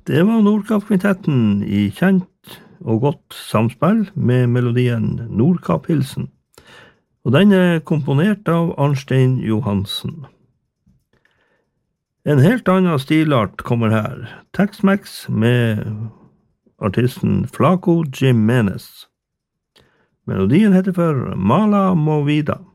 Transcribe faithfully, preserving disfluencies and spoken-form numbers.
Det var Nordkapp-kvintetten i kjent og godt samspill med melodien Nordkapp-hilsen, og den er komponert av Arnstein Johansen. En helt annen stilart kommer her, Tex-Mex med artisten Flaco Jimenez. Melodien heter for Mala Movida.